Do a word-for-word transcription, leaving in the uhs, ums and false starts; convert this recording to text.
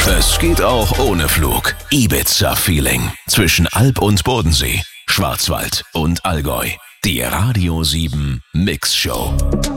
Es geht auch ohne Flug. Ibiza-Feeling zwischen Alp und Bodensee, Schwarzwald und Allgäu. Die Radio sieben Mix Show.